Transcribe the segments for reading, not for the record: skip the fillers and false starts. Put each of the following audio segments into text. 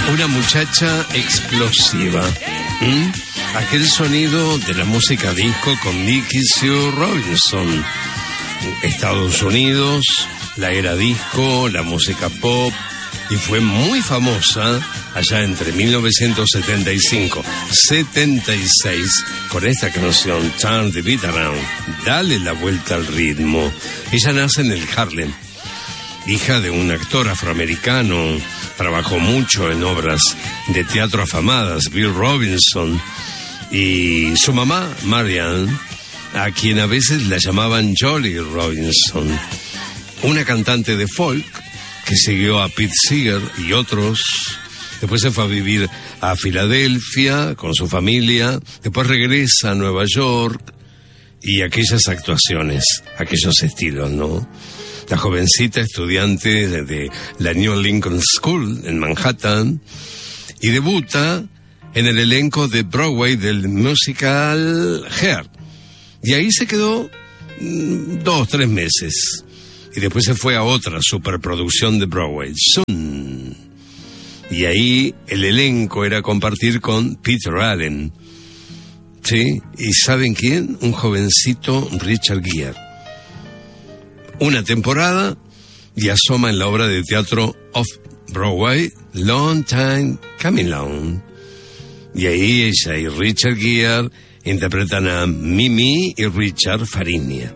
Una muchacha explosiva. Aquel sonido de la música disco con Dickie Sue Robinson. Estados Unidos, la era disco, la música pop, y fue muy famosa allá entre 1975 y 76 con esta canción Turn the Beat Around, dale la vuelta al ritmo. Ella nace en el Harlem, hija de un actor afroamericano, trabajó mucho en obras de teatro afamadas, Bill Robinson, y su mamá, Marianne, a quien a veces la llamaban Jolly Robinson, una cantante de folk que siguió a Pete Seeger y otros. Después se fue a vivir a Filadelfia con su familia, después regresa a Nueva York, y aquellas actuaciones, aquellos estilos, ¿no? La jovencita estudiante de la New Lincoln School en Manhattan, y debuta en el elenco de Broadway del musical Hair. Y ahí se quedó 2-3 meses. Y después se fue a otra superproducción de Broadway, Soon. Y ahí el elenco era compartir con Peter Allen. ¿Sí? ¿Y saben quién? Un jovencito Richard Gere. Una temporada y asoma en la obra de teatro Off-Broadway, Long Time Coming Long. Y ahí ella y Richard Gere interpretan a Mimi y Richard Fariña.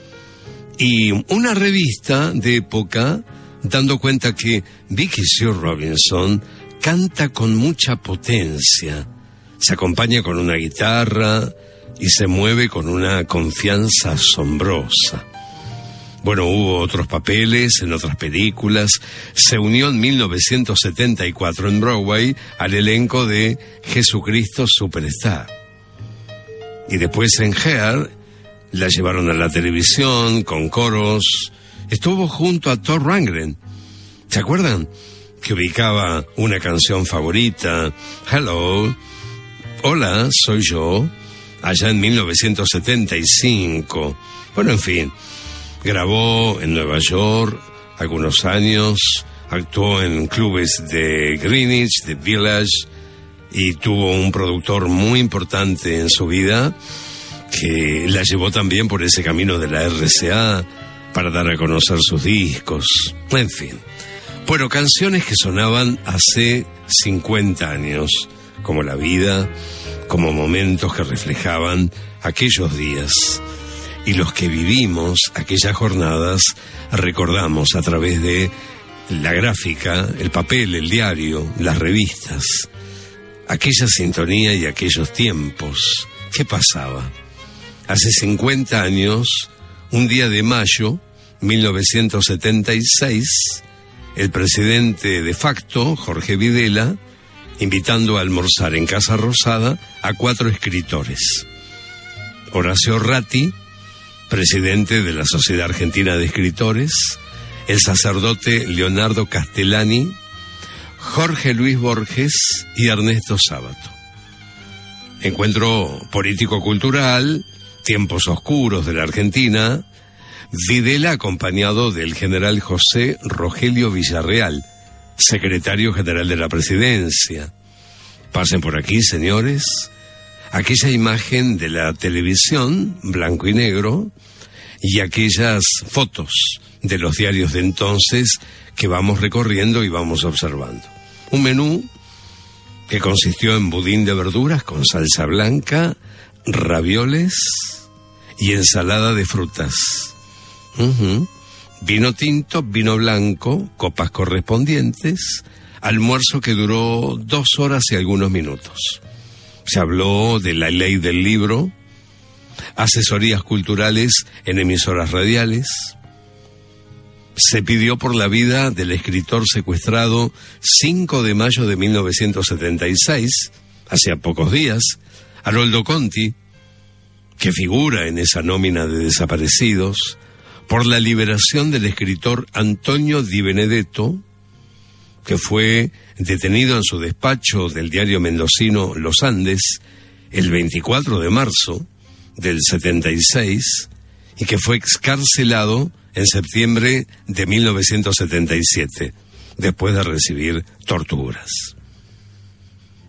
Y una revista de época, dando cuenta que Dickie Sue Robinson canta con mucha potencia, se acompaña con una guitarra y se mueve con una confianza asombrosa. Bueno, hubo otros papeles en otras películas. Se unió en 1974 en Broadway al elenco de Jesucristo Superstar. Y después en Hair la llevaron a la televisión con coros. Estuvo junto a Thor Rundgren. ¿Se acuerdan? Que ubicaba una canción favorita, Hello, hola, soy yo, allá en 1975. Bueno, en fin, grabó en Nueva York algunos años, actuó en clubes de Greenwich, de Village, y tuvo un productor muy importante en su vida que la llevó también por ese camino de la RCA para dar a conocer sus discos. En fin, bueno, canciones que sonaban hace 50 años, como la vida, como momentos que reflejaban aquellos días. Y los que vivimos aquellas jornadas recordamos a través de la gráfica, el papel, el diario, las revistas, aquella sintonía y aquellos tiempos. ¿Qué pasaba? Hace 50 años, un día de mayo, 1976, el presidente de facto, Jorge Videla, invitando a almorzar en Casa Rosada a 4 escritores. Horacio Ratti, presidente de la Sociedad Argentina de Escritores, el sacerdote Leonardo Castellani, Jorge Luis Borges y Ernesto Sábato. Encuentro político-cultural, tiempos oscuros de la Argentina. Videla acompañado del general José Rogelio Villarreal, secretario general de la Presidencia. Pasen por aquí, señores. Aquella imagen de la televisión, blanco y negro, y aquellas fotos de los diarios de entonces que vamos recorriendo y vamos observando. Un menú que consistió en budín de verduras con salsa blanca, ravioles y ensalada de frutas. Vino tinto, vino blanco, copas correspondientes, almuerzo que duró 2 horas y algunos minutos. Se habló de la ley del libro, asesorías culturales en emisoras radiales. Se pidió por la vida del escritor secuestrado 5 de mayo de 1976, hacía pocos días, Haroldo Conti, que figura en esa nómina de desaparecidos, por la liberación del escritor Antonio Di Benedetto, que fue detenido en su despacho del diario mendocino Los Andes el 24 de marzo del 76 y que fue excarcelado en septiembre de 1977, después de recibir torturas.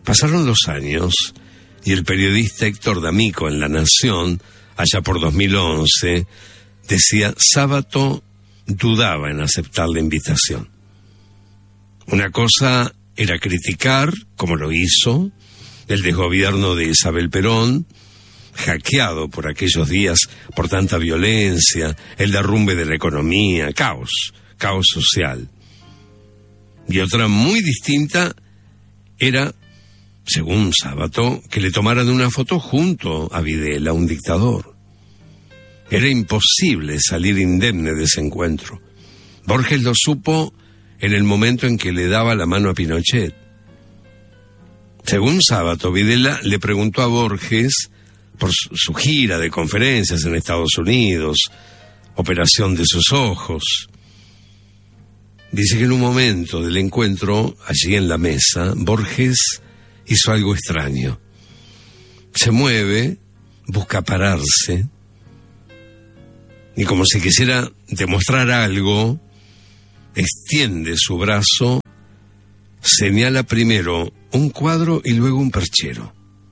Pasaron los años y el periodista Héctor D'Amico en La Nación, allá por 2011, decía: Sábato dudaba en aceptar la invitación. Una cosa era criticar, como lo hizo, el desgobierno de Isabel Perón, hackeado por aquellos días por tanta violencia, el derrumbe de la economía, caos social. Y otra muy distinta era, según Sábato, que le tomaran una foto junto a Videla, un dictador. Era imposible salir indemne de ese encuentro. Borges lo supo en el momento en que le daba la mano a Pinochet. Según Sábato, Videla le preguntó a Borges por su gira de conferencias en Estados Unidos, Operación de sus ojos. Dice que en un momento del encuentro, allí en la mesa, Borges hizo algo extraño. Se mueve, busca pararse, y como si quisiera demostrar algo, extiende su brazo, señala primero un cuadro y luego un perchero.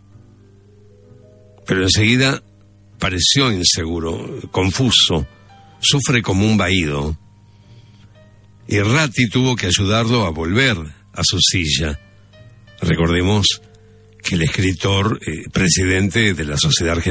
Pero enseguida pareció inseguro, confuso, sufre como un vaído. Y Ratti tuvo que ayudarlo a volver a su silla. Recordemos que el escritor, presidente de la Sociedad Argentina,